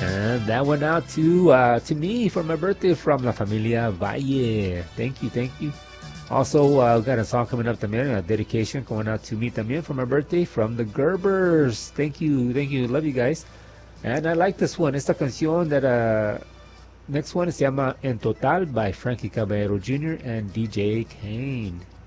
And that went out to me for my birthday from La Familia Valle. Thank you, thank you. Also, got a song coming up también, a dedication going out to me también for my birthday from the Gerbers. Thank you, love you guys. And I like this one, esta canción that next one se llama En Total by Frankie Caballero Jr. and DJ Kane.